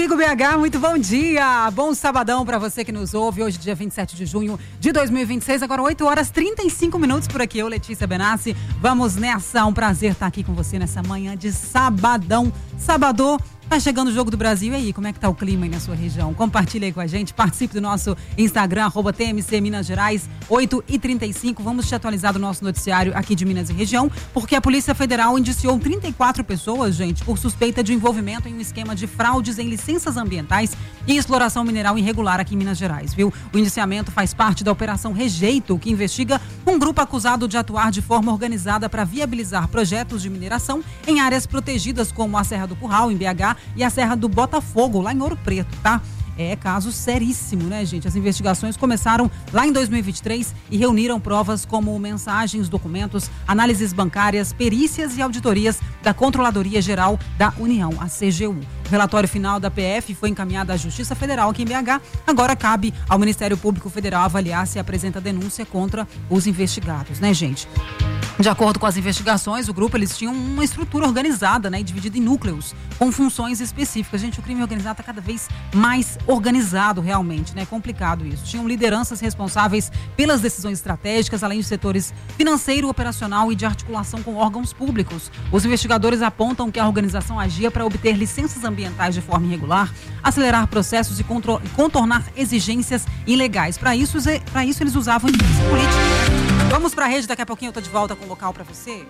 comigo, BH, muito bom dia, bom sabadão para você que nos ouve, hoje dia 27 de junho de 2026, agora 8h35 por aqui, eu, Letícia Benassi, vamos nessa, um prazer estar aqui com você nessa manhã de sabadão, sabadão. Tá chegando o Jogo do Brasil, e aí, como é que tá o clima aí na sua região? Compartilha aí com a gente, participe do nosso Instagram, @TMC Minas Gerais, 8h35. Vamos te atualizar do nosso noticiário aqui de Minas e região, porque a Polícia Federal indiciou 34 pessoas, gente, por suspeita de envolvimento em um esquema de fraudes em licenças ambientais e exploração mineral irregular aqui em Minas Gerais, viu? O indiciamento faz parte da Operação Rejeito, que investiga um grupo acusado de atuar de forma organizada para viabilizar projetos de mineração em áreas protegidas como a Serra do Curral, em BH, e a Serra do Botafogo, lá em Ouro Preto, tá? É caso seríssimo, né, gente? As investigações começaram lá em 2023 e reuniram provas como mensagens, documentos, análises bancárias, perícias e auditorias da Controladoria Geral da União, a CGU. O relatório final da PF foi encaminhado à Justiça Federal aqui em BH. Agora cabe ao Ministério Público Federal avaliar se apresenta denúncia contra os investigados, né, gente? De acordo com as investigações, o grupo, eles tinham uma estrutura organizada, né, dividida em núcleos, com funções específicas. Gente, o crime organizado está cada vez mais organizado realmente, né? Complicado isso. Tinham lideranças responsáveis pelas decisões estratégicas, além de setores financeiro, operacional e de articulação com órgãos públicos. Os investigadores apontam que a organização agia para obter licenças ambientais de forma irregular, acelerar processos e contornar exigências ilegais. Para isso eles usavam influência política. Vamos para a rede, daqui a pouquinho eu tô de volta com o local para você.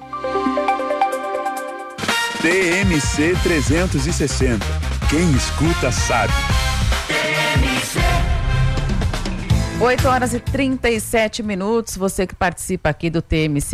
TMC 360. Quem escuta sabe. 8h37, você que participa aqui do TMC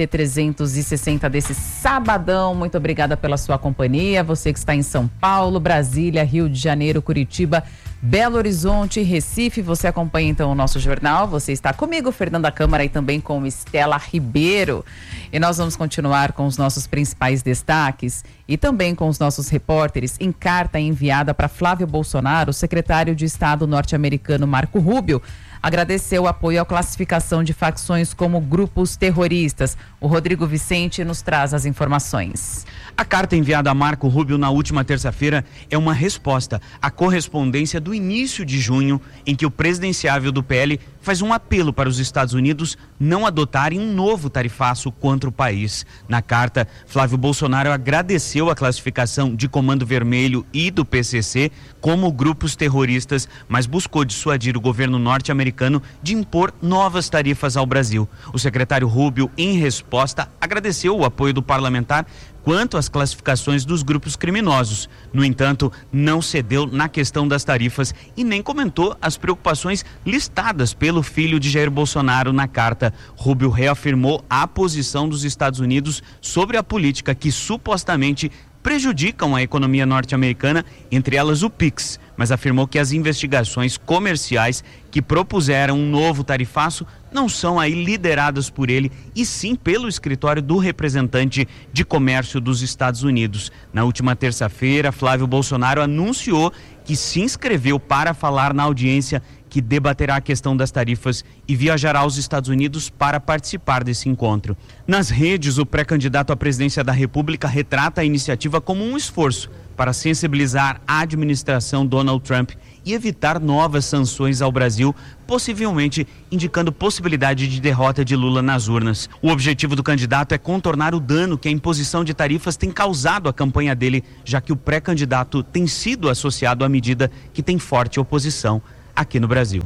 360 desse sabadão, muito obrigada pela sua companhia, você que está em São Paulo, Brasília, Rio de Janeiro, Curitiba, Belo Horizonte, Recife, você acompanha então o nosso jornal, você está comigo, Fernanda Câmara, e também com Estela Ribeiro, e nós vamos continuar com os nossos principais destaques e também com os nossos repórteres. Em carta enviada para Flávio Bolsonaro, o secretário de Estado norte-americano Marco Rubio agradeceu o apoio à classificação de facções como grupos terroristas. O Rodrigo Vicente nos traz as informações. A carta enviada a Marco Rubio na última terça-feira é uma resposta à correspondência do início de junho, em que o presidenciável do PL faz um apelo para os Estados Unidos não adotarem um novo tarifaço contra o país. Na carta, Flávio Bolsonaro agradeceu a classificação de Comando Vermelho e do PCC como grupos terroristas, mas buscou dissuadir o governo norte-americano de impor novas tarifas ao Brasil. O secretário Rubio, em resposta, agradeceu o apoio do parlamentar quanto às classificações dos grupos criminosos. No entanto, não cedeu na questão das tarifas e nem comentou as preocupações listadas pelo filho de Jair Bolsonaro na carta. Rubio reafirmou a posição dos Estados Unidos sobre a política que supostamente prejudicam a economia norte-americana, entre elas o PIX, mas afirmou que as investigações comerciais que propuseram um novo tarifaço não são aí lideradas por ele, e sim pelo escritório do representante de comércio dos Estados Unidos. Na última terça-feira, Flávio Bolsonaro anunciou que se inscreveu para falar na audiência que debaterá a questão das tarifas e viajará aos Estados Unidos para participar desse encontro. Nas redes, o pré-candidato à presidência da República retrata a iniciativa como um esforço para sensibilizar a administração Donald Trump e evitar novas sanções ao Brasil, possivelmente indicando possibilidade de derrota de Lula nas urnas. O objetivo do candidato é contornar o dano que a imposição de tarifas tem causado à campanha dele, já que o pré-candidato tem sido associado à medida que tem forte oposição aqui no Brasil.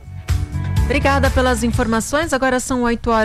Obrigada pelas informações. Agora são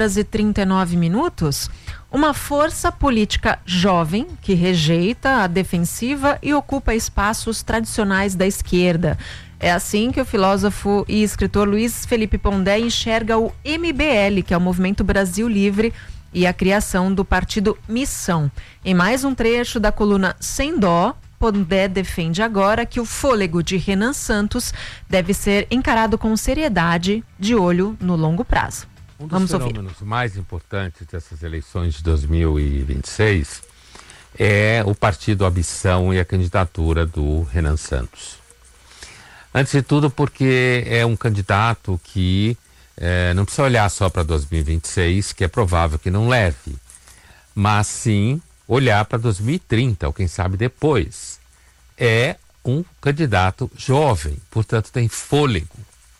8h39. Uma força política jovem que rejeita a defensiva e ocupa espaços tradicionais da esquerda. É assim que o filósofo e escritor Luiz Felipe Pondé enxerga o MBL, que é o Movimento Brasil Livre, e a criação do partido Missão. Em mais um trecho da coluna Sem Dó, Pondé defende agora que o fôlego de Renan Santos deve ser encarado com seriedade, de olho no longo prazo. Vamos ouvir. Um dos fenômenos mais importantes dessas eleições de 2026 é o partido Ambição e a candidatura do Renan Santos. Antes de tudo porque é um candidato que não precisa olhar só para 2026, que é provável que não leve, mas sim olhar para 2030, ou quem sabe depois. É um candidato jovem, portanto tem fôlego.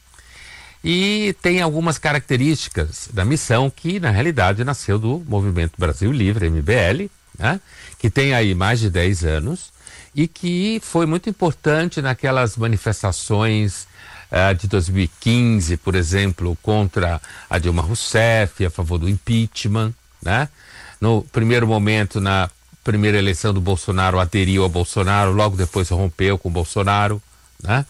E tem algumas características da missão que, na realidade, nasceu do Movimento Brasil Livre, MBL, né? Que tem aí mais de 10 anos e que foi muito importante naquelas manifestações de 2015, por exemplo, contra a Dilma Rousseff, a favor do impeachment, né? No primeiro momento, na primeira eleição do Bolsonaro, aderiu ao Bolsonaro, logo depois rompeu com o Bolsonaro, né?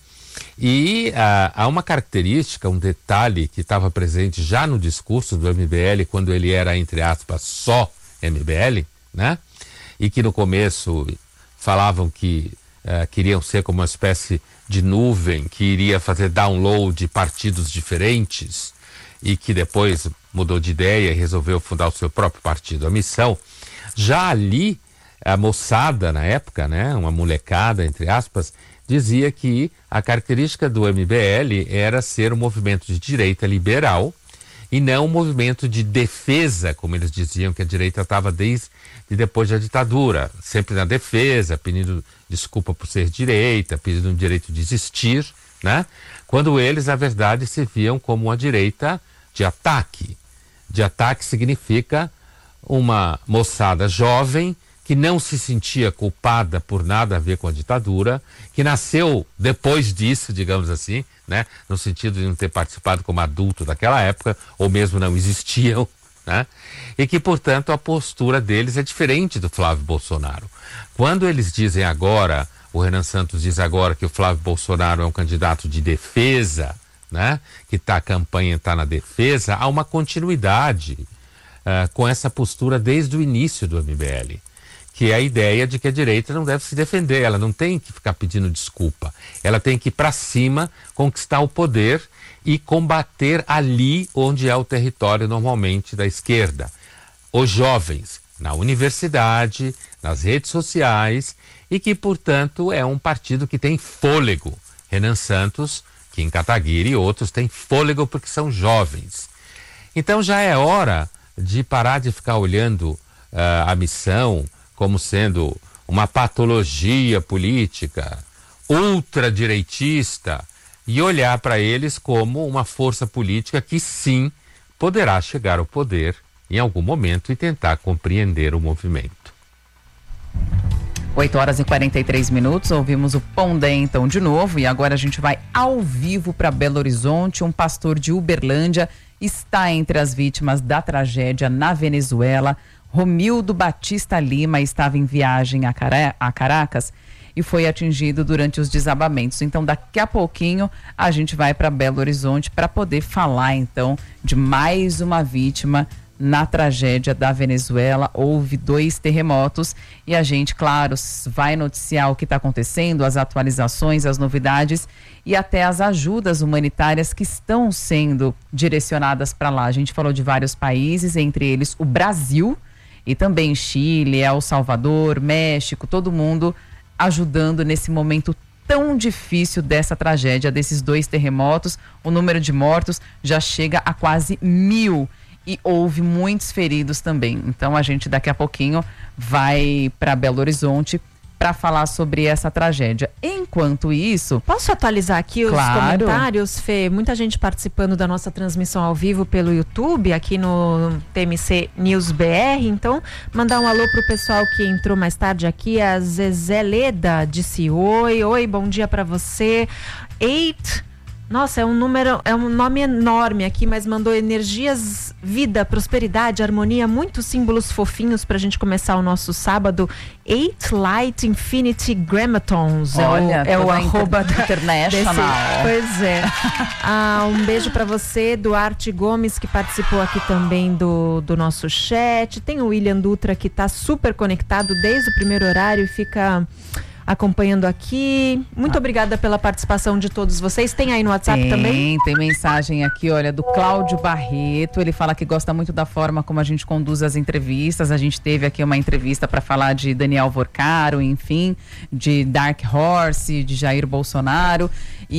E há uma característica, um detalhe que estava presente já no discurso do MBL, quando ele era, entre aspas, só MBL, né? E que no começo falavam que queriam ser como uma espécie de nuvem que iria fazer download de partidos diferentes e que depois mudou de ideia e resolveu fundar o seu próprio partido. A missão, já ali, a moçada na época, né, uma molecada, entre aspas, dizia que a característica do MBL era ser um movimento de direita liberal e não um movimento de defesa, como eles diziam que a direita estava desde depois da ditadura, sempre na defesa, pedindo desculpa por ser direita, pedindo o direito de existir, né? Quando eles, na verdade, se viam como uma direita de ataque. De ataque significa uma moçada jovem que não se sentia culpada por nada a ver com a ditadura, que nasceu depois disso, digamos assim, né? No sentido de não ter participado como adulto daquela época, ou mesmo não existiam, né? E que, portanto, a postura deles é diferente do Flávio Bolsonaro. Quando eles dizem agora, o Renan Santos diz agora que o Flávio Bolsonaro é um candidato de defesa, né? Que a campanha está na defesa, há uma continuidade com essa postura desde o início do MBL. Que é a ideia de que a direita não deve se defender, ela não tem que ficar pedindo desculpa, ela tem que ir para cima, conquistar o poder e combater ali onde é o território normalmente da esquerda. Os jovens, na universidade, nas redes sociais e que, portanto, é um partido que tem fôlego. Renan Santos, Kim Kataguiri e outros têm fôlego porque são jovens. Então já é hora de parar de ficar olhando a missão como sendo uma patologia política, ultradireitista, e olhar para eles como uma força política que sim poderá chegar ao poder em algum momento e tentar compreender o movimento. 8h43, ouvimos o Pondé então de novo e agora a gente vai ao vivo para Belo Horizonte. Um pastor de Uberlândia está entre as vítimas da tragédia na Venezuela. Romildo Batista Lima estava em viagem a Caracas e foi atingido durante os desabamentos. Então, daqui a pouquinho, a gente vai para Belo Horizonte para poder falar, então, de mais uma vítima na tragédia da Venezuela. Houve 2 terremotos e a gente, claro, vai noticiar o que está acontecendo, as atualizações, as novidades e até as ajudas humanitárias que estão sendo direcionadas para lá. A gente falou de vários países, entre eles o Brasil, e também Chile, El Salvador, México, todo mundo ajudando nesse momento tão difícil dessa tragédia, desses 2 terremotos. O número de mortos já chega a quase 1.000 e houve muitos feridos também. Então a gente daqui a pouquinho vai para Belo Horizonte para falar sobre essa tragédia. Enquanto isso... Posso atualizar aqui os comentários, Fê? Muita gente participando da nossa transmissão ao vivo pelo YouTube, aqui no TMC News BR. Então, mandar um alô pro pessoal que entrou mais tarde aqui. A Zezé Leda disse oi. Oi, bom dia para você. Nossa, é um nome enorme aqui, mas mandou energias, vida, prosperidade, harmonia, muitos símbolos fofinhos pra gente começar o nosso sábado. 8 Light Infinity Grammatons. Olha, é o arroba international. Pois é. Um beijo pra você, Duarte Gomes, que participou aqui também do nosso chat. Tem o William Dutra, que tá super conectado desde o primeiro horário e fica acompanhando aqui. Muito obrigada pela participação de todos vocês. Tem aí no WhatsApp também? Tem mensagem aqui, olha, do Cláudio Barreto. Ele fala que gosta muito da forma como a gente conduz as entrevistas. A gente teve aqui uma entrevista para falar de Daniel Vorcaro, enfim, de Dark Horse, de Jair Bolsonaro.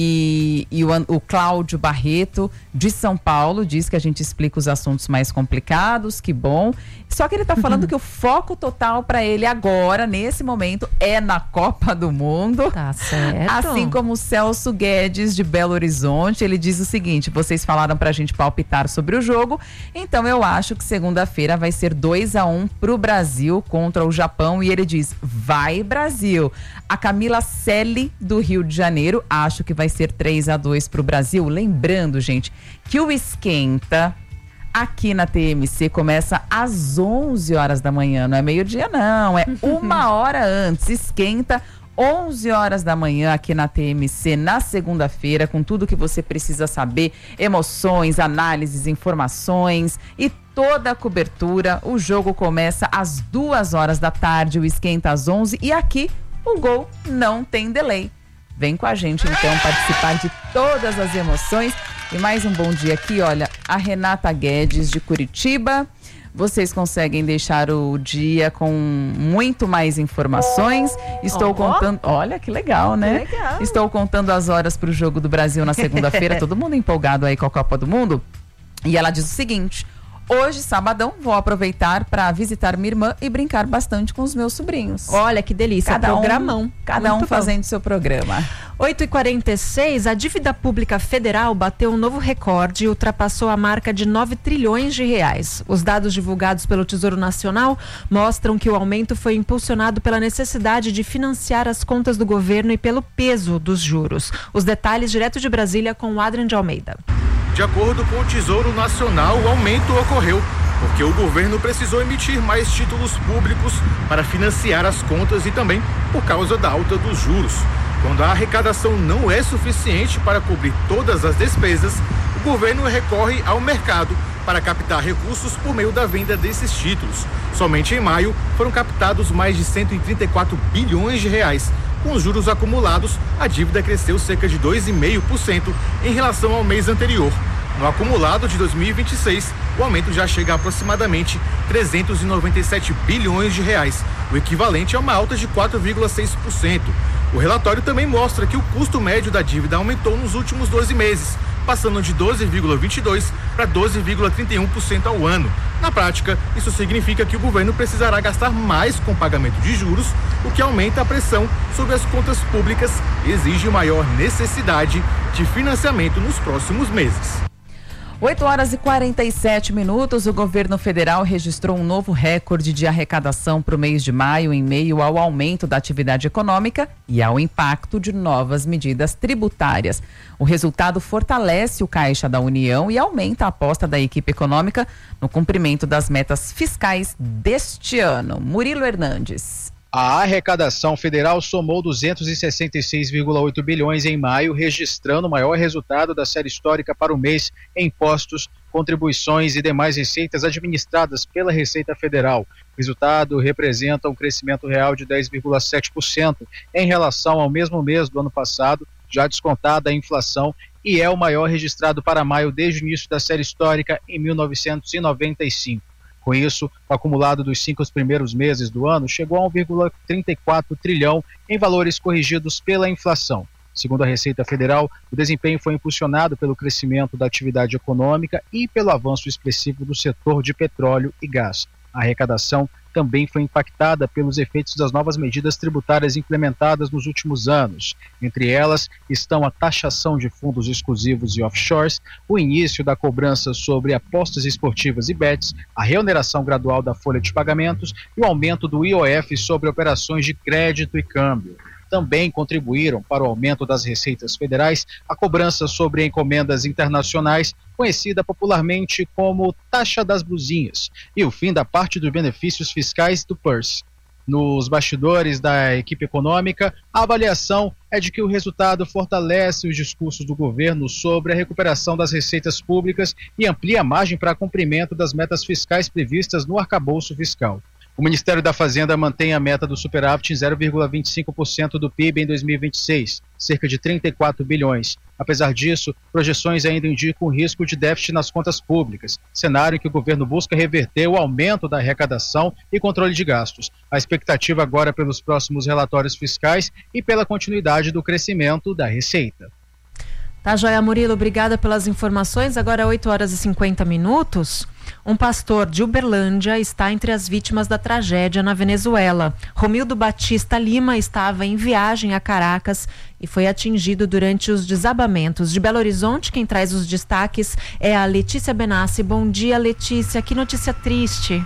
E o Cláudio Barreto, de São Paulo, diz que a gente explica os assuntos mais complicados, que bom. Só que ele está falando que o foco total para ele agora, nesse momento, é na Copa Copa do Mundo. Tá certo. Assim como o Celso Guedes, de Belo Horizonte, ele diz o seguinte: vocês falaram pra gente palpitar sobre o jogo, então eu acho que segunda-feira vai ser 2-1 pro Brasil contra o Japão, e ele diz: vai Brasil. A Camila Selle, do Rio de Janeiro, acho que vai ser 3-2 pro Brasil. Lembrando, gente, que o Esquenta aqui na TMC começa às 11 horas da manhã, não é meio-dia não, é 1 hora antes. Esquenta 11 horas da manhã aqui na TMC na segunda-feira, com tudo que você precisa saber, emoções, análises, informações e toda a cobertura. O jogo começa às 2 horas da tarde, o Esquenta às 11, e aqui o gol não tem delay. Vem com a gente então participar de todas as emoções. E mais um bom dia aqui, olha, a Renata Guedes, de Curitiba. Vocês conseguem deixar o dia com muito mais informações. Estou contando... Olha, que legal, né? Que legal. Estou contando as horas para o Jogo do Brasil na segunda-feira. Todo mundo empolgado aí com a Copa do Mundo. E ela diz o seguinte: hoje, sabadão, vou aproveitar para visitar minha irmã e brincar bastante com os meus sobrinhos. Olha que delícia, programão. Cada Muito um fazendo seu programa. 8h46, a dívida pública federal bateu um novo recorde e ultrapassou a marca de 9 trilhões de reais. Os dados divulgados pelo Tesouro Nacional mostram que o aumento foi impulsionado pela necessidade de financiar as contas do governo e pelo peso dos juros. Os detalhes direto de Brasília com o Adrian de Almeida. De acordo com o Tesouro Nacional, o aumento ocorreu porque o governo precisou emitir mais títulos públicos para financiar as contas e também por causa da alta dos juros. Quando a arrecadação não é suficiente para cobrir todas as despesas, o governo recorre ao mercado para captar recursos por meio da venda desses títulos. Somente em maio foram captados mais de 134 bilhões de reais. Com os juros acumulados, a dívida cresceu cerca de 2,5% em relação ao mês anterior. No acumulado de 2026, o aumento já chega a aproximadamente 397 bilhões de reais, o equivalente a uma alta de 4,6%. O relatório também mostra que o custo médio da dívida aumentou nos últimos 12 meses, passando de 12,22% para 12,31% ao ano. Na prática, isso significa que o governo precisará gastar mais com pagamento de juros, o que aumenta a pressão sobre as contas públicas e exige maior necessidade de financiamento nos próximos meses. 8h47, o governo federal registrou um novo recorde de arrecadação para o mês de maio, em meio ao aumento da atividade econômica e ao impacto de novas medidas tributárias. O resultado fortalece o Caixa da União e aumenta a aposta da equipe econômica no cumprimento das metas fiscais deste ano. Murilo Hernandes. A arrecadação federal somou 266,8 bilhões em maio, registrando o maior resultado da série histórica para o mês em impostos, contribuições e demais receitas administradas pela Receita Federal. O resultado representa um crescimento real de 10,7% em relação ao mesmo mês do ano passado, já descontada a inflação, e é o maior registrado para maio desde o início da série histórica em 1995. Com isso, o acumulado dos 5 primeiros meses do ano chegou a 1,34 trilhão em valores corrigidos pela inflação. Segundo a Receita Federal, o desempenho foi impulsionado pelo crescimento da atividade econômica e pelo avanço expressivo do setor de petróleo e gás. A arrecadação também foi impactada pelos efeitos das novas medidas tributárias implementadas nos últimos anos. Entre elas estão a taxação de fundos exclusivos e offshores, o início da cobrança sobre apostas esportivas e bets, a reoneração gradual da folha de pagamentos e o aumento do IOF sobre operações de crédito e câmbio. Também contribuíram para o aumento das receitas federais a cobrança sobre encomendas internacionais, conhecida popularmente como taxa das blusinhas, e o fim da parte dos benefícios fiscais do PERS. Nos bastidores da equipe econômica, a avaliação é de que o resultado fortalece os discursos do governo sobre a recuperação das receitas públicas e amplia a margem para cumprimento das metas fiscais previstas no arcabouço fiscal. O Ministério da Fazenda mantém a meta do superávit em 0,25% do PIB em 2026, cerca de 34 bilhões. Apesar disso, projeções ainda indicam o risco de déficit nas contas públicas, cenário em que o governo busca reverter o aumento da arrecadação e controle de gastos. A expectativa agora é pelos próximos relatórios fiscais e pela continuidade do crescimento da receita. Tá, joia, Murilo, obrigada pelas informações. Agora 8h50. Um pastor de Uberlândia está entre as vítimas da tragédia na Venezuela. Romildo Batista Lima estava em viagem a Caracas e foi atingido durante os desabamentos. De Belo Horizonte, quem traz os destaques é a Letícia Benassi. Bom dia, Letícia. Que notícia triste.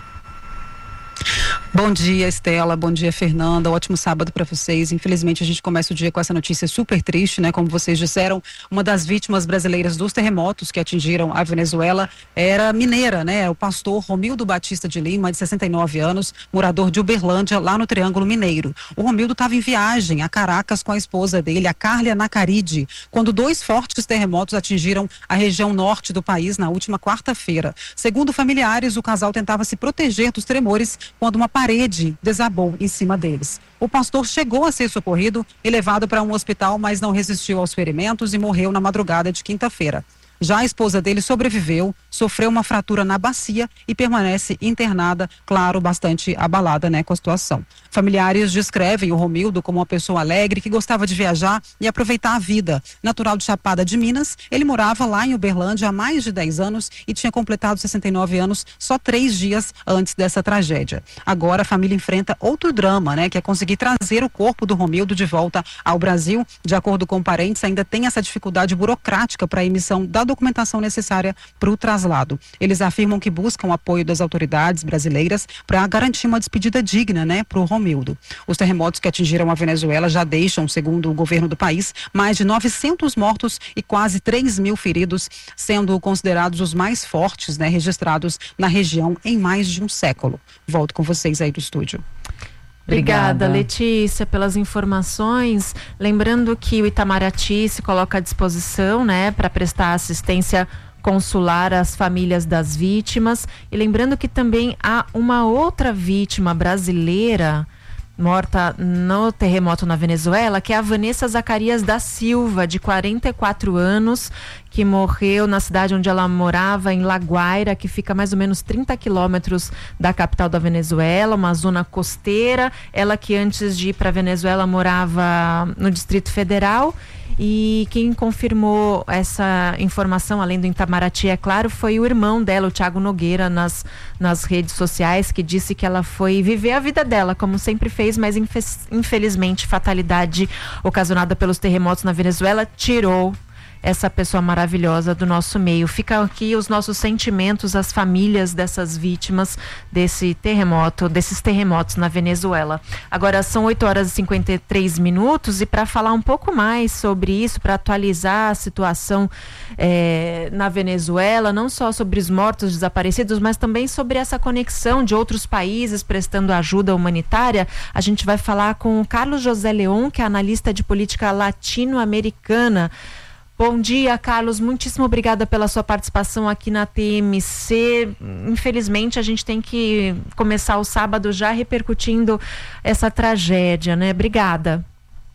Bom dia, Estela. Bom dia, Fernanda. Ótimo sábado para vocês. Infelizmente, a gente começa o dia com essa notícia super triste, né? Como vocês disseram, uma das vítimas brasileiras dos terremotos que atingiram a Venezuela era mineira, né? O pastor Romildo Batista de Lima, de 69 anos, morador de Uberlândia, lá no Triângulo Mineiro. O Romildo estava em viagem a Caracas com a esposa dele, a Cárlia Nacaride, quando 2 fortes terremotos atingiram a região norte do país na última quarta-feira. Segundo familiares, o casal tentava se proteger dos tremores quando uma parede desabou em cima deles. O pastor chegou a ser socorrido e levado para um hospital, mas não resistiu aos ferimentos e morreu na madrugada de quinta-feira. Já a esposa dele sobreviveu, sofreu uma fratura na bacia e permanece internada, claro, bastante abalada, né, com a situação. Familiares descrevem o Romildo como uma pessoa alegre que gostava de viajar e aproveitar a vida. Natural de Chapada de Minas, ele morava lá em Uberlândia há mais de 10 anos e tinha completado 69 anos só 3 dias antes dessa tragédia. Agora a família enfrenta outro drama, né, que é conseguir trazer o corpo do Romildo de volta ao Brasil. De acordo com parentes, ainda tem essa dificuldade burocrática para a emissão da documentação necessária para o traslado. Eles afirmam que buscam o apoio das autoridades brasileiras para garantir uma despedida digna, né, para o Romildo. Os terremotos que atingiram a Venezuela já deixam, segundo o governo do país, mais de 900 mortos e quase 3.000 feridos, sendo considerados os mais fortes, né, registrados na região em mais de um século. Volto com vocês aí do estúdio. Obrigada, Letícia, pelas informações. Lembrando que o Itamaraty se coloca à disposição, né, para prestar assistência consular às famílias das vítimas. E lembrando que também há uma outra vítima brasileira morta no terremoto na Venezuela, que é a Vanessa Zacarias da Silva, de 44 anos, que morreu na cidade onde ela morava, em La Guaira, que fica mais ou menos 30 quilômetros da capital da Venezuela, uma zona costeira. Ela que antes de ir para a Venezuela morava no Distrito Federal. E quem confirmou essa informação, além do Itamaraty, é claro, foi o irmão dela, o Thiago Nogueira, nas redes sociais, que disse que ela foi viver a vida dela, como sempre fez, mas infelizmente fatalidade ocasionada pelos terremotos na Venezuela tirou essa pessoa maravilhosa do nosso meio. Ficam aqui os nossos sentimentos às famílias dessas vítimas desses terremotos na Venezuela. Agora são 8h53 e para falar um pouco mais sobre isso, para atualizar a situação na Venezuela, não só sobre os mortos desaparecidos, mas também sobre essa conexão de outros países prestando ajuda humanitária, a gente vai falar com o Carlos José Leon, que é analista de política latino-americana. Bom dia, Carlos. Muitíssimo obrigada pela sua participação aqui na TMC. Infelizmente, a gente tem que começar o sábado já repercutindo essa tragédia, né? Obrigada.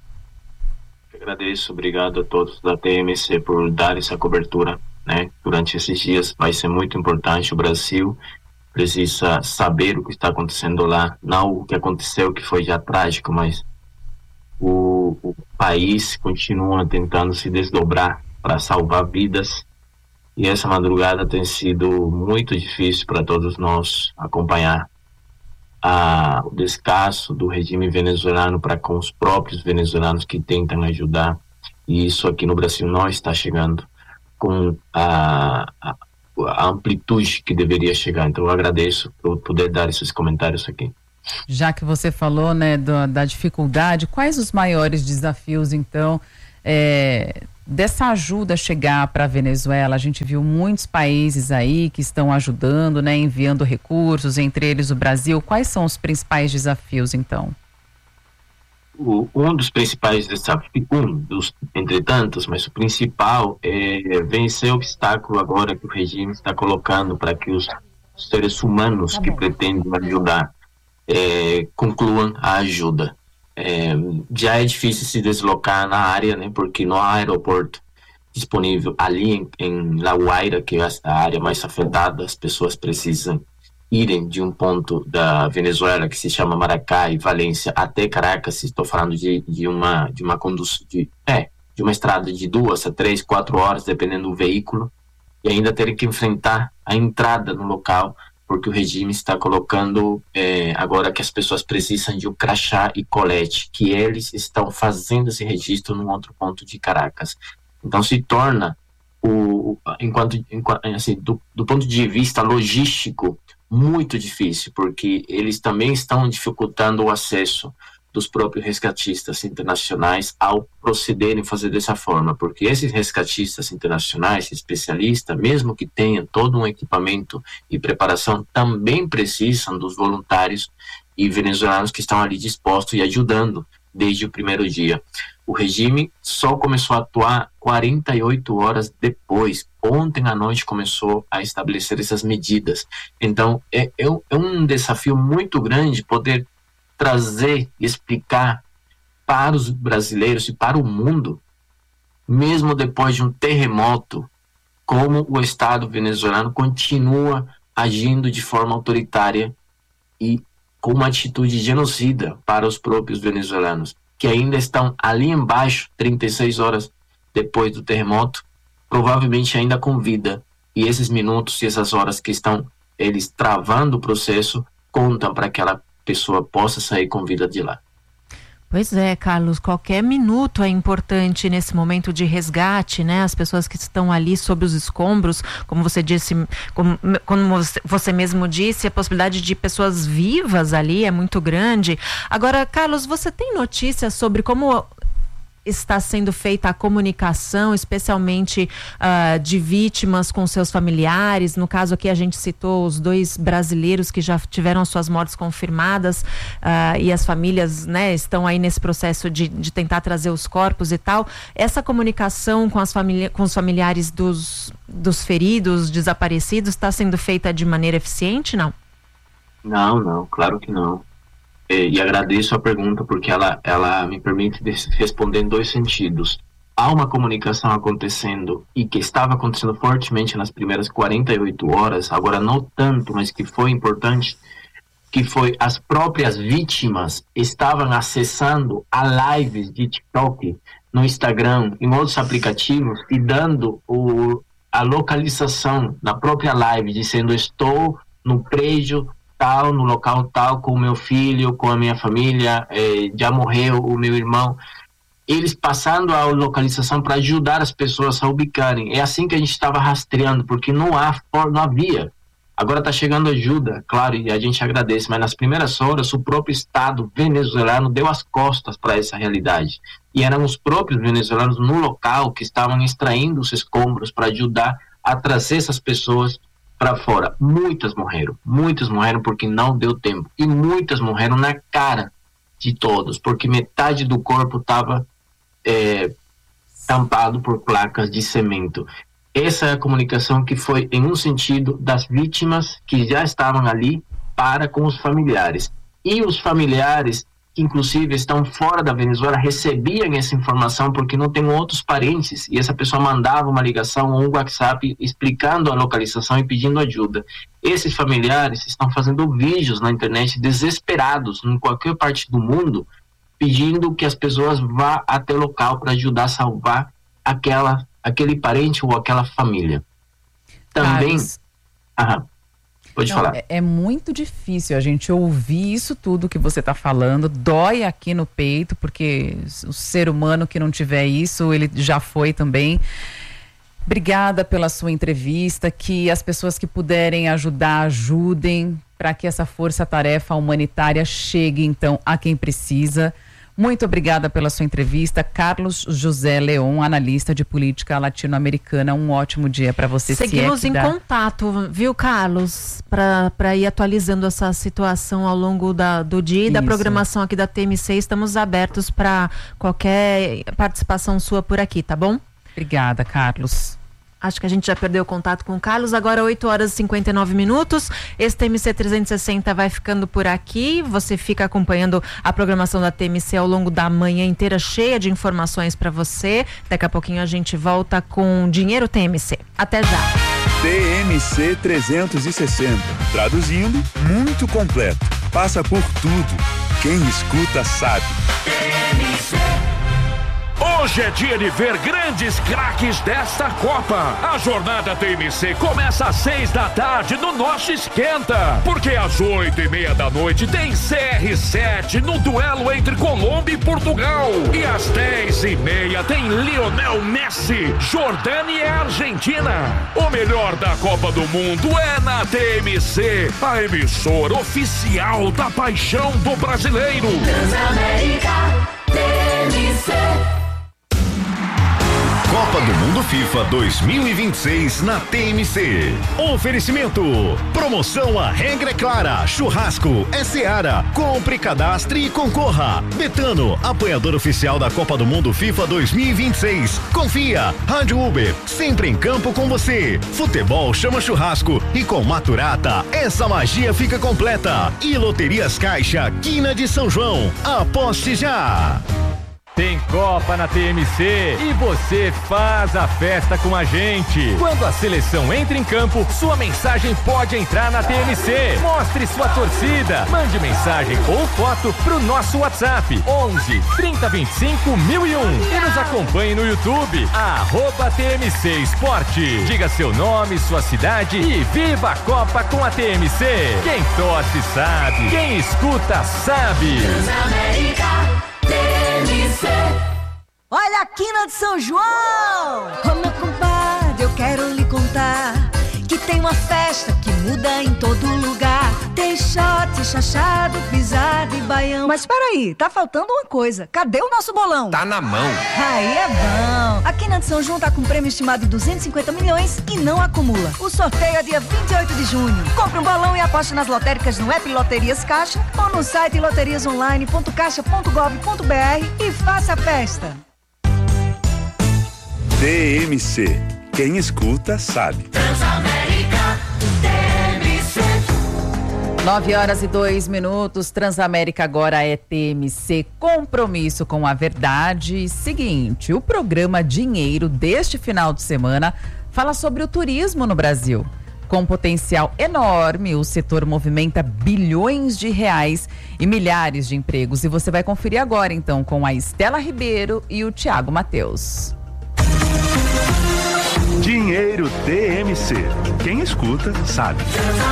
Agradeço, obrigado a todos da TMC por dar essa cobertura, né? Durante esses dias vai ser muito importante. O Brasil precisa saber o que está acontecendo lá, não o que aconteceu, que foi já trágico, mas o país continua tentando se desdobrar para salvar vidas, e essa madrugada tem sido muito difícil para todos nós acompanhar o descaso do regime venezuelano para com os próprios venezuelanos que tentam ajudar, e isso aqui no Brasil não está chegando com a amplitude que deveria chegar. Então eu agradeço por poder dar esses comentários aqui. Já que você falou, né, da dificuldade, quais os maiores desafios, então, dessa ajuda chegar para a Venezuela? A gente viu muitos países aí que estão ajudando, né, enviando recursos, entre eles o Brasil. Quais são os principais desafios, então? Um dos principais desafios, entre tantos, mas o principal é vencer o obstáculo agora que o regime está colocando para que os seres humanos que pretendem ajudar concluam a ajuda. Já é difícil se deslocar na área, né, porque não há aeroporto disponível ali em La Guaira, que é a área mais afetada. As pessoas precisam irem de um ponto da Venezuela que se chama Maracay, Valência, até Caracas. Estou falando de uma estrada de 2 a 3, 4 horas, dependendo do veículo. e ainda terem que enfrentar a entrada no local, porque o regime está colocando agora que as pessoas precisam de um crachá e colete, que eles estão fazendo esse registro num outro ponto de Caracas. Então se torna, assim, do ponto de vista logístico, muito difícil, porque eles também estão dificultando o acesso dos próprios resgatistas internacionais ao procederem fazer dessa forma, porque esses resgatistas internacionais, especialistas, mesmo que tenham todo um equipamento e preparação, também precisam dos voluntários e venezuelanos que estão ali dispostos e ajudando desde o primeiro dia. O regime só começou a atuar 48 horas depois. Ontem à noite começou a estabelecer essas medidas. Então, é um desafio muito grande poder trazer e explicar para os brasileiros e para o mundo, mesmo depois de um terremoto, como o Estado venezuelano continua agindo de forma autoritária e com uma atitude genocida para os próprios venezuelanos, que ainda estão ali embaixo, 36 horas depois do terremoto, provavelmente ainda com vida. E esses minutos e essas horas que estão eles travando o processo, contam para aquela pessoa possa sair com vida de lá. Pois é, Carlos, qualquer minuto é importante nesse momento de resgate, né? As pessoas que estão ali sob os escombros, como você disse, como você mesmo disse, a possibilidade de pessoas vivas ali é muito grande. Agora, Carlos, você tem notícias sobre como está sendo feita a comunicação, especialmente de vítimas com seus familiares? No caso aqui a gente citou os 2 brasileiros que já tiveram suas mortes confirmadas, e as famílias, né, estão aí nesse processo de tentar trazer os corpos e tal. Essa comunicação com os familiares dos feridos, desaparecidos, está sendo feita de maneira eficiente, não? Não, claro que não. E agradeço a pergunta, porque ela me permite responder em 2 sentidos. Há uma comunicação acontecendo, e que estava acontecendo fortemente nas primeiras 48 horas, agora não tanto, mas que foi importante, que foi as próprias vítimas estavam acessando a lives de TikTok, no Instagram, em outros aplicativos, e dando a localização na própria live, dizendo: estou no prédio tal, no local tal, com o meu filho, com a minha família, já morreu o meu irmão. Eles passando a localização para ajudar as pessoas a ubicarem. É assim que a gente estava rastreando, porque não havia. Agora está chegando ajuda, claro, e a gente agradece, mas nas primeiras horas o próprio Estado venezuelano deu as costas para essa realidade. E eram os próprios venezuelanos no local que estavam extraindo os escombros para ajudar a trazer essas pessoas para fora. Muitas morreram porque não deu tempo, e muitas morreram na cara de todos, porque metade do corpo estava tampado por placas de cimento. Essa é a comunicação que foi em um sentido das vítimas que já estavam ali para com os familiares, e os familiares que inclusive estão fora da Venezuela recebiam essa informação porque não tem outros parentes, e essa pessoa mandava uma ligação ou um WhatsApp explicando a localização e pedindo ajuda. Esses familiares estão fazendo vídeos na internet desesperados em qualquer parte do mundo, pedindo que as pessoas vá até o local para ajudar a salvar aquele parente ou aquela família. Também pode falar. É muito difícil a gente ouvir isso tudo que você está falando, dói aqui no peito, porque o ser humano que não tiver isso, ele já foi também. Obrigada pela sua entrevista, que as pessoas que puderem ajudar, ajudem, para que essa força-tarefa humanitária chegue então a quem precisa. Muito obrigada pela sua entrevista, Carlos José Leon, analista de política latino-americana. Um ótimo dia para você. Seguimos em contato, viu, Carlos? Para ir atualizando essa situação ao longo do dia e da programação aqui da TMC. Estamos abertos para qualquer participação sua por aqui, tá bom? Obrigada, Carlos. Acho que a gente já perdeu o contato com o Carlos. Agora 8 horas e 59 minutos. Esse TMC 360 vai ficando por aqui. Você fica acompanhando a programação da TMC ao longo da manhã inteira, cheia de informações para você. Daqui a pouquinho a gente volta com Dinheiro TMC. Até já. TMC 360. Traduzindo, muito completo. Passa por tudo. Quem escuta sabe. TMC. Hoje é dia de ver grandes craques desta Copa. A jornada TMC começa às 6 da tarde no nosso Esquenta. Porque às 8:30 da noite tem CR7 no duelo entre Colômbia e Portugal. E às 10:30 tem Lionel Messi, Jordânia e Argentina. O melhor da Copa do Mundo é na TMC, a emissora oficial da paixão do brasileiro. Transamérica TMC. Copa do Mundo FIFA 2026 na TMC. Oferecimento. Promoção A Regra é Clara. Churrasco é Seara. Compre, cadastre e concorra. Betano, apoiador oficial da Copa do Mundo FIFA 2026. Confia. Rádio Uber, sempre em campo com você. Futebol chama churrasco e com Maturata essa magia fica completa. E Loterias Caixa, Quina de São João. Aposte já. Tem Copa na TMC e você faz a festa com a gente. Quando a seleção entra em campo, sua mensagem pode entrar na TMC. Mostre sua torcida. Mande mensagem ou foto pro nosso WhatsApp 11 30 25 1001 e nos acompanhe no YouTube @TMC Esporte. Diga seu nome, sua cidade e viva a Copa com a TMC. Quem torce sabe, quem escuta sabe. Transamérica TMC. Olha a Quina de São João! Ô meu compadre, eu quero lhe contar que tem uma festa que muda em todo lugar. Tem shot, chachado, pisado e baião. Mas peraí, tá faltando uma coisa. Cadê o nosso bolão? Tá na mão. Aí é bom. A Quina de São João tá com prêmio estimado de 250 milhões e não acumula. O sorteio é dia 28 de junho. Compre um bolão e aposte nas lotéricas no app Loterias Caixa ou no site loteriasonline.caixa.gov.br e faça a festa. TMC. Quem escuta sabe. Transamérica TMC. 9h02. Transamérica agora é TMC, compromisso com a verdade. Seguinte, o programa Dinheiro deste final de semana fala sobre o turismo no Brasil. Com potencial enorme, o setor movimenta bilhões de reais e milhares de empregos. E você vai conferir agora, então, com a Estela Ribeiro e o Thiago Matheus. Dinheiro TMC. Quem escuta sabe.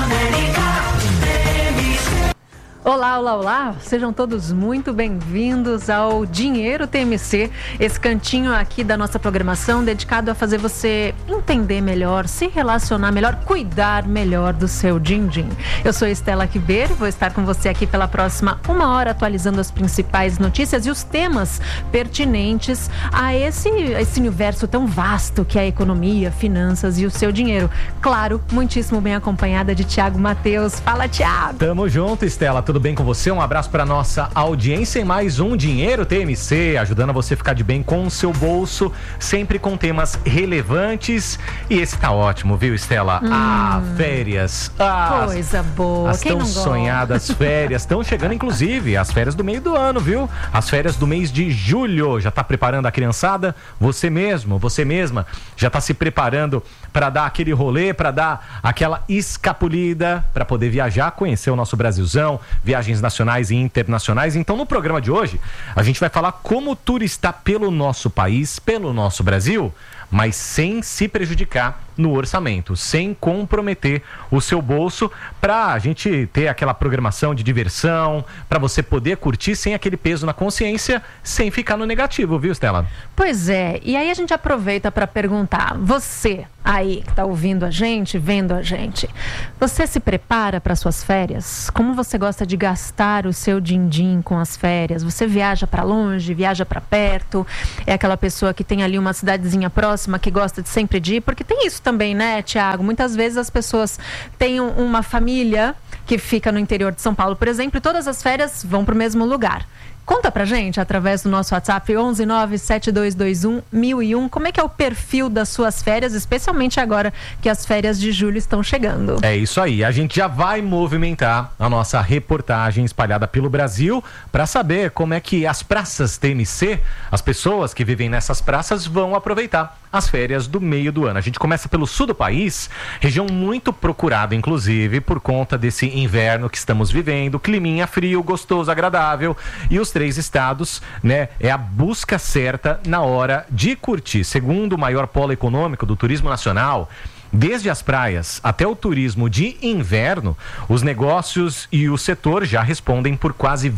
Olá, olá, olá, sejam todos muito bem-vindos ao Dinheiro TMC, esse cantinho aqui da nossa programação dedicado a fazer você entender melhor, se relacionar melhor, cuidar melhor do seu din-din. Eu sou Estela Ribeiro, vou estar com você aqui pela próxima 1 hora atualizando as principais notícias e os temas pertinentes a esse universo tão vasto que é a economia, finanças e o seu dinheiro. Claro, muitíssimo bem acompanhada de Thiago Matheus. Fala, Thiago! Tamo junto, Estela. Tudo bem com você? Um abraço para nossa audiência em mais um Dinheiro TMC, ajudando você a ficar de bem com o seu bolso, sempre com temas relevantes. E esse tá ótimo, viu, Estela? Férias. Coisa boa. As tão sonhadas férias estão chegando, inclusive, as férias do meio do ano, viu? As férias do mês de julho. Já tá preparando a criançada? Você mesmo, você mesma, já tá se preparando para dar aquele rolê, para dar aquela escapulida, para poder viajar, conhecer o nosso Brasilzão, viagens nacionais e internacionais. Então, no programa de hoje, a gente vai falar como turistar pelo nosso país, pelo nosso Brasil, mas sem se prejudicar no orçamento, sem comprometer o seu bolso, para a gente ter aquela programação de diversão, para você poder curtir sem aquele peso na consciência, sem ficar no negativo, viu, Estela? Pois é, e aí a gente aproveita para perguntar, você aí que está ouvindo a gente, vendo a gente, você se prepara para suas férias? Como você gosta de gastar o seu din-din com as férias? Você viaja para longe, viaja para perto? É aquela pessoa que tem ali uma cidadezinha próxima que gosta de sempre ir? Porque tem isso também, né, Thiago? Muitas vezes as pessoas têm uma família que fica no interior de São Paulo, por exemplo, e todas as férias vão para o mesmo lugar. Conta pra gente, através do nosso WhatsApp 11972211001, como é que é o perfil das suas férias, especialmente agora que as férias de julho estão chegando. É isso aí, a gente já vai movimentar a nossa reportagem espalhada pelo Brasil para saber como é que as praças TMC, as pessoas que vivem nessas praças vão aproveitar as férias do meio do ano. A gente começa pelo sul do país, região muito procurada, inclusive, por conta desse inverno que estamos vivendo, climinha frio, gostoso, agradável, e os 3 estados, né, é a busca certa na hora de curtir. Segundo o maior polo econômico do turismo nacional, desde as praias até o turismo de inverno, os negócios e o setor já respondem por quase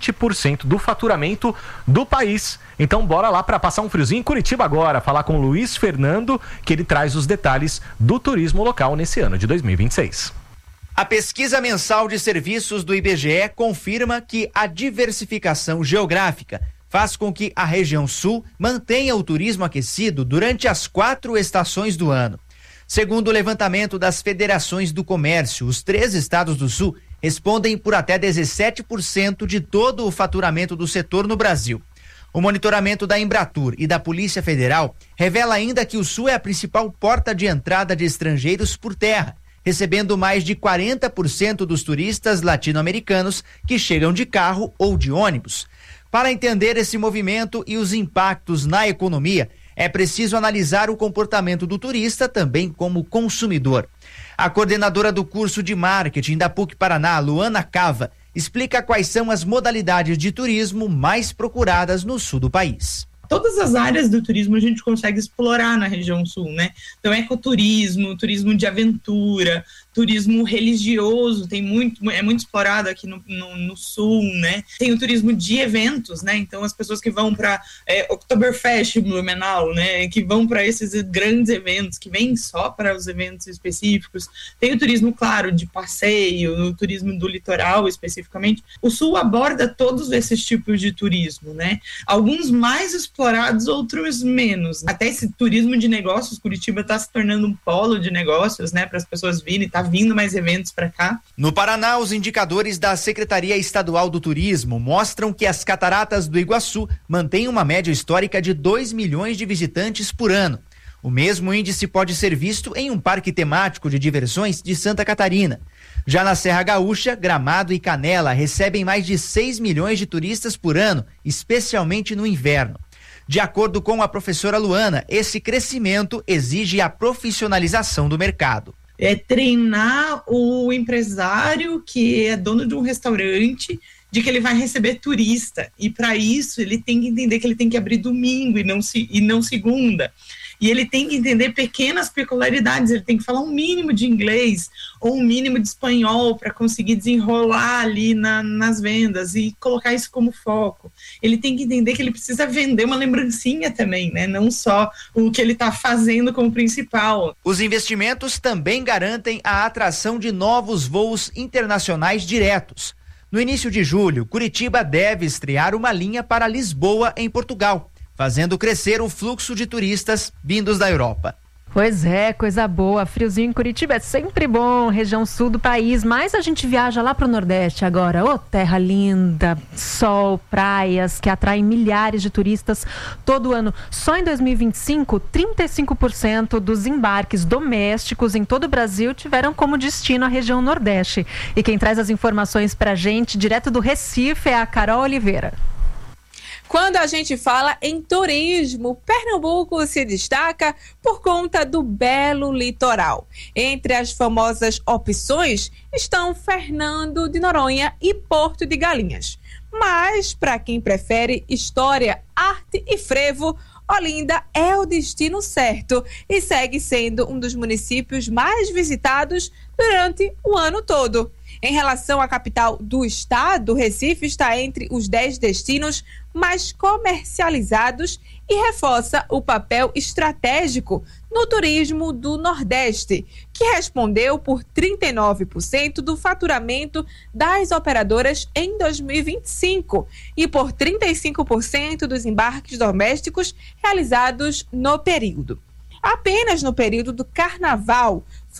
20% do faturamento do país. Então bora lá para passar um friozinho em Curitiba agora, falar com o Luiz Fernando, que ele traz os detalhes do turismo local nesse ano de 2026. A pesquisa mensal de serviços do IBGE confirma que a diversificação geográfica faz com que a região sul mantenha o turismo aquecido durante as 4 estações do ano. Segundo o levantamento das federações do comércio, os 3 estados do sul respondem por até 17% de todo o faturamento do setor no Brasil. O monitoramento da Embratur e da Polícia Federal revela ainda que o sul é a principal porta de entrada de estrangeiros por terra, recebendo mais de 40% dos turistas latino-americanos que chegam de carro ou de ônibus. Para entender esse movimento e os impactos na economia, é preciso analisar o comportamento do turista também como consumidor. A coordenadora do curso de marketing da PUC Paraná, Luana Cava, explica quais são as modalidades de turismo mais procuradas no sul do país. Todas as áreas do turismo a gente consegue explorar na região sul, né? Então, ecoturismo, turismo de aventura, turismo religioso, é muito explorado aqui no sul, né? Tem o turismo de eventos, né? Então, as pessoas que vão para Oktoberfest, Blumenau, né? Que vão para esses grandes eventos, que vêm só para os eventos específicos. Tem o turismo, claro, de passeio, o turismo do litoral, especificamente. O sul aborda todos esses tipos de turismo, né? Alguns mais explorados, outros menos. Até esse turismo de negócios, Curitiba está se tornando um polo de negócios, né? Para as pessoas virem, tá vindo mais eventos para cá. No Paraná, os indicadores da Secretaria Estadual do Turismo mostram que as Cataratas do Iguaçu mantêm uma média histórica de 2 milhões de visitantes por ano. O mesmo índice pode ser visto em um parque temático de diversões de Santa Catarina. Já na Serra Gaúcha, Gramado e Canela recebem mais de 6 milhões de turistas por ano, especialmente no inverno. De acordo com a professora Luana, esse crescimento exige a profissionalização do mercado. É treinar o empresário que é dono de um restaurante de que ele vai receber turista, e para isso ele tem que entender que ele tem que abrir domingo e não segunda. E ele tem que entender pequenas peculiaridades, ele tem que falar um mínimo de inglês ou um mínimo de espanhol para conseguir desenrolar ali nas vendas e colocar isso como foco. Ele tem que entender que ele precisa vender uma lembrancinha também, né? Não só o que ele está fazendo como principal. Os investimentos também garantem a atração de novos voos internacionais diretos. No início de julho, Curitiba deve estrear uma linha para Lisboa, em Portugal, fazendo crescer o fluxo de turistas vindos da Europa. Pois é, coisa boa. Friozinho em Curitiba é sempre bom, região sul do país, mas a gente viaja lá pro Nordeste agora. Ô, terra linda, sol, praias, que atraem milhares de turistas todo ano. Só em 2025, 35% dos embarques domésticos em todo o Brasil tiveram como destino a região Nordeste. E quem traz as informações pra gente, direto do Recife, é a Carol Oliveira. Quando a gente fala em turismo, Pernambuco se destaca por conta do belo litoral. Entre as famosas opções estão Fernando de Noronha e Porto de Galinhas. Mas, para quem prefere história, arte e frevo, Olinda é o destino certo e segue sendo um dos municípios mais visitados durante o ano todo. Em relação à capital do estado, Recife está entre os 10 destinos mais comercializados e reforça o papel estratégico no turismo do Nordeste, que respondeu por 39% do faturamento das operadoras em 2025 e por 35% dos embarques domésticos realizados no período. Apenas no período do Carnaval